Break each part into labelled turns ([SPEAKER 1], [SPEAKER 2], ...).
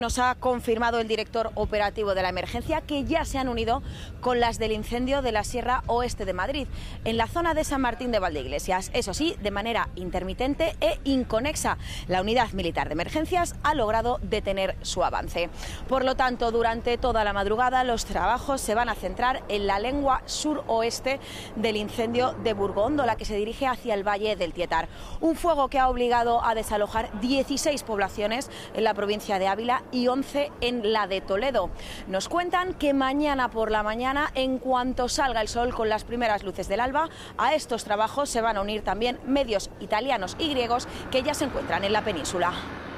[SPEAKER 1] Nos ha confirmado el director operativo de la emergencia que ya se han unido con las del incendio de la Sierra Oeste de Madrid, en la zona de San Martín de Valdeiglesias. Eso sí, de manera intermitente e inconexa. La unidad militar de emergencias ha logrado detener su avance. Por lo tanto, durante toda la madrugada los trabajos se van a centrar en la lengua suroeste del incendio de Burgóndola, que se dirige hacia el Valle del Tietar. Un fuego que ha obligado a desalojar 16 poblaciones en la provincia de Ávila y 11 en la de Toledo. Nos cuentan que mañana por la mañana, en cuanto salga el sol con las primeras luces del alba, a estos trabajos se van a unir también medios italianos y griegos que ya se encuentran en la península.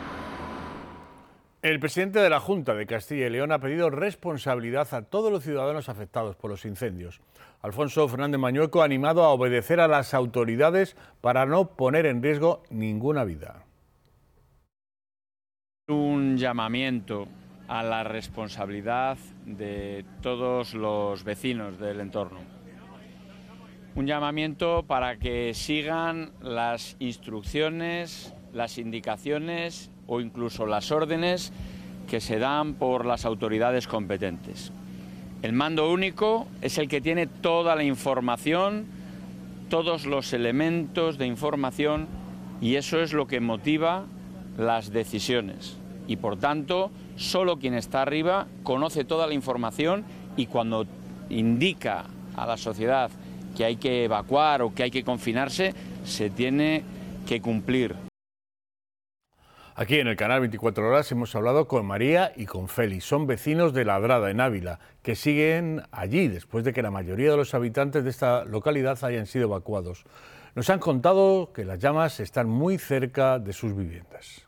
[SPEAKER 2] El presidente de la Junta de Castilla y León ha pedido responsabilidad a todos los ciudadanos afectados por los incendios. Alfonso Fernández Mañueco ha animado a obedecer a las autoridades para no poner en riesgo ninguna vida.
[SPEAKER 3] Un llamamiento a la responsabilidad de todos los vecinos del entorno. Un llamamiento para que sigan las instrucciones, las indicaciones o incluso las órdenes que se dan por las autoridades competentes. El mando único es el que tiene toda la información, todos los elementos de información, y eso es lo que motiva las decisiones. Y por tanto, solo quien está arriba conoce toda la información, y cuando indica a la sociedad que hay que evacuar o que hay que confinarse, se tiene que cumplir.
[SPEAKER 2] Aquí en el canal 24 Horas hemos hablado con María y con Félix. Son vecinos de Ladrada, en Ávila, que siguen allí después de que la mayoría de los habitantes de esta localidad hayan sido evacuados. Nos han contado que las llamas están muy cerca de sus viviendas.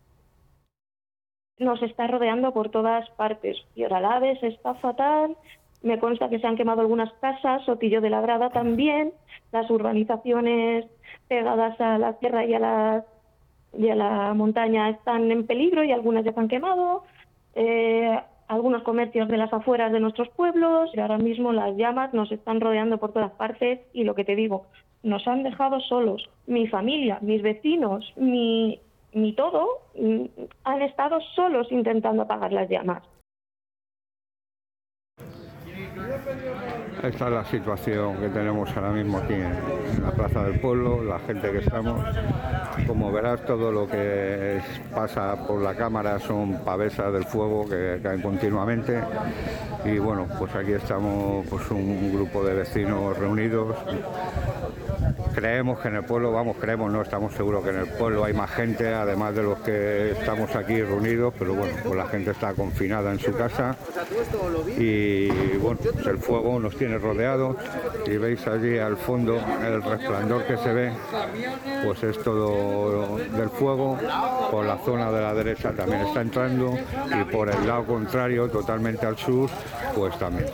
[SPEAKER 4] Nos está rodeando por todas partes. Lloralaves está fatal. Me consta que se han quemado algunas casas, Sotillo de Ladrada también. Las urbanizaciones pegadas a la sierra y a la montaña están en peligro y algunas ya se han quemado. Algunos comercios de las afueras de nuestros pueblos. Y ahora mismo las llamas nos están rodeando por todas partes y lo que te digo, nos han dejado solos. Mi familia, mis vecinos, mi todo, han estado solos intentando apagar las llamas.
[SPEAKER 5] Esta es la situación que tenemos ahora mismo aquí en la Plaza del Pueblo, la gente que estamos. Como verás, todo lo que pasa por la cámara son pavesas del fuego que caen continuamente. Y bueno, pues aquí estamos, pues un grupo de vecinos reunidos. Creemos que en el pueblo, no estamos seguros que en el pueblo hay más gente, además de los que estamos aquí reunidos, pero bueno, pues la gente está confinada en su casa y bueno, pues el fuego nos tiene rodeados y veis allí al fondo el resplandor que se ve, pues es todo del fuego. Por la zona de la derecha también está entrando y por el lado contrario, totalmente al sur, pues también.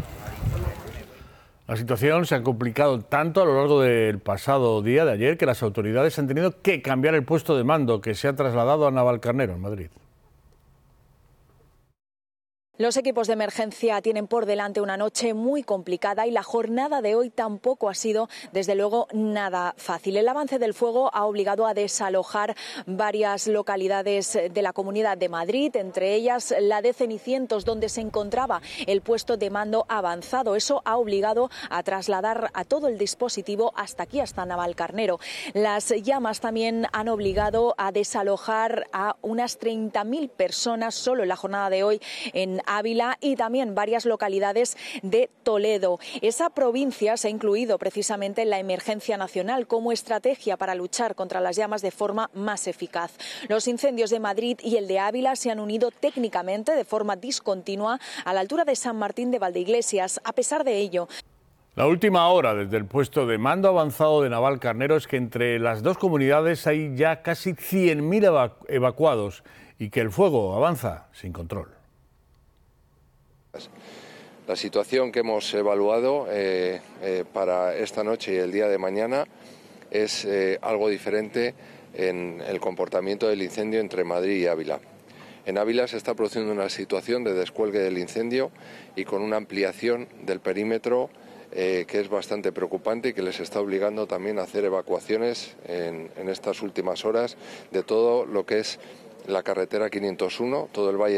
[SPEAKER 2] La situación se ha complicado tanto a lo largo del pasado día de ayer que las autoridades han tenido que cambiar el puesto de mando que se ha trasladado a Navalcarnero, en Madrid.
[SPEAKER 1] Los equipos de emergencia tienen por delante una noche muy complicada y la jornada de hoy tampoco ha sido, desde luego, nada fácil. El avance del fuego ha obligado a desalojar varias localidades de la Comunidad de Madrid, entre ellas la de Cenicientos, donde se encontraba el puesto de mando avanzado. Eso ha obligado a trasladar a todo el dispositivo hasta aquí, hasta Navalcarnero. Las llamas también han obligado a desalojar a unas 30.000 personas solo en la jornada de hoy en Ávila y también varias localidades de Toledo. Esa provincia se ha incluido precisamente en la emergencia nacional como estrategia para luchar contra las llamas de forma más eficaz. Los incendios de Madrid y el de Ávila se han unido técnicamente de forma discontinua a la altura de San Martín de Valdeiglesias. A pesar de ello,
[SPEAKER 2] la última hora desde el puesto de mando avanzado de Navalcarnero es que entre las dos comunidades hay ya casi 100.000 evacuados y que el fuego avanza sin control.
[SPEAKER 6] La situación que hemos evaluado para esta noche y el día de mañana es algo diferente en el comportamiento del incendio entre Madrid y Ávila. En Ávila se está produciendo una situación de descuelgue del incendio y con una ampliación del perímetro que es bastante preocupante y que les está obligando también a hacer evacuaciones en estas últimas horas de todo lo que es la carretera 501, todo el valle